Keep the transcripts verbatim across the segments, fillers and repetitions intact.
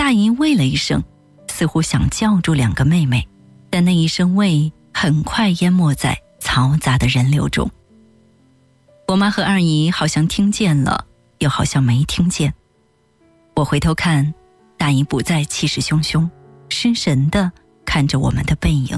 大姨喂了一声，似乎想叫住两个妹妹，但那一声喂很快淹没在嘈杂的人流中。我妈和二姨好像听见了，又好像没听见。我回头看，大姨不再气势汹汹，失神地看着我们的背影。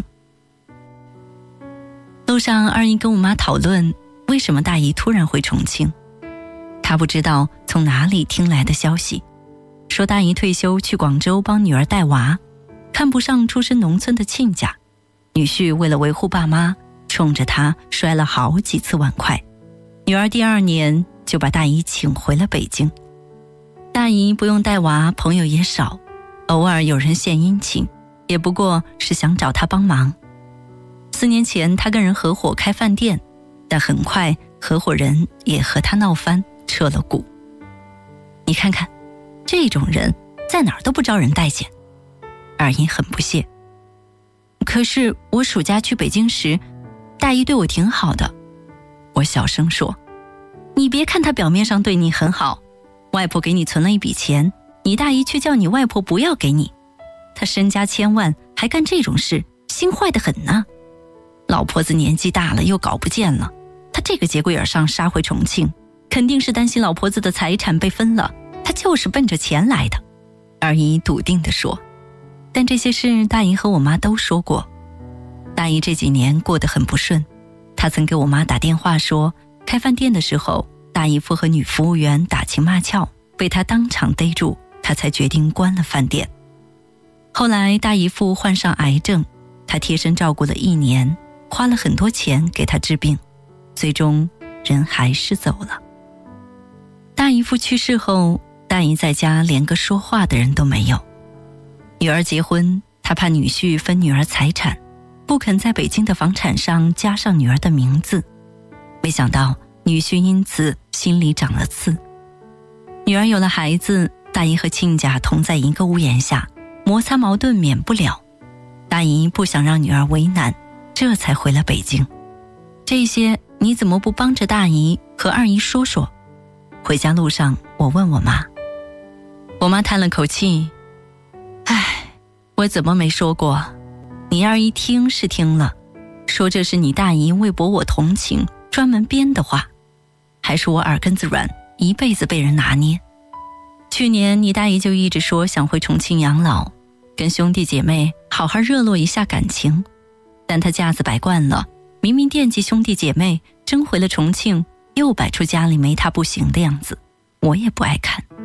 路上，二姨跟我妈讨论为什么大姨突然回重庆。她不知道从哪里听来的消息，说大姨退休去广州帮女儿带娃，看不上出身农村的亲家，女婿为了维护爸妈，冲着她摔了好几次碗筷。女儿第二年就把大姨请回了北京。大姨不用带娃，朋友也少，偶尔有人献殷勤，也不过是想找她帮忙。四年前她跟人合伙开饭店，但很快合伙人也和她闹翻，撤了股。你看看，这种人在哪儿都不招人待见。二姨很不屑。可是我暑假去北京时，大姨对我挺好的。我小声说，你别看她表面上对你很好，外婆给你存了一笔钱，你大姨却叫你外婆不要给你。她身家千万，还干这种事，心坏得很呢。老婆子年纪大了，又搞不见了，她这个节骨眼上杀回重庆，肯定是担心老婆子的财产被分了，她就是奔着钱来的。二姨笃定地说。但这些事大姨和我妈都说过。大姨这几年过得很不顺，她曾给我妈打电话说，开饭店的时候，大姨夫和女服务员打情骂俏，被她当场逮住，她才决定关了饭店。后来大姨夫患上癌症，她贴身照顾了一年，花了很多钱给他治病，最终人还是走了。大姨夫去世后，大姨在家连个说话的人都没有。女儿结婚，她怕女婿分女儿财产，不肯在北京的房产上加上女儿的名字。没想到女婿因此心里长了刺。女儿有了孩子，大姨和亲家同在一个屋檐下，摩擦矛盾免不了。大姨不想让女儿为难，这才回了北京。这些你怎么不帮着大姨和二姨说说？回家路上，我问我妈。我妈叹了口气，唉，我怎么没说过？你二姨听是听了，说这是你大姨为博我同情专门编的话，还是我耳根子软，一辈子被人拿捏。去年你大姨就一直说想回重庆养老，跟兄弟姐妹好好热络一下感情，但她架子摆惯了，明明惦记兄弟姐妹，真回了重庆，又摆出家里没她不行的样子，我也不爱看。